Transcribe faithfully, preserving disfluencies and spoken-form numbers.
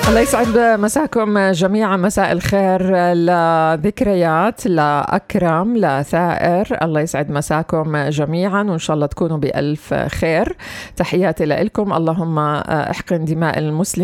الله يسعد مساكم جميعا. مساء الخير لذكريات، لأكرم، لثائر. الله يسعد مساكم جميعا وإن شاء الله تكونوا بألف خير. تحياتي لكم. اللهم احقن دماء المسلمين